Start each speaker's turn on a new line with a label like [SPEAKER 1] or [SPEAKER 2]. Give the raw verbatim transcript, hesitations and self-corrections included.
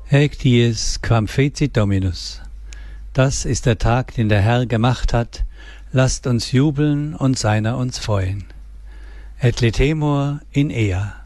[SPEAKER 1] Haec dies quam fecit Dominus. Das ist der Tag, den der Herr gemacht hat. Lasst uns jubeln und seiner uns freuen. Et letemur in ea.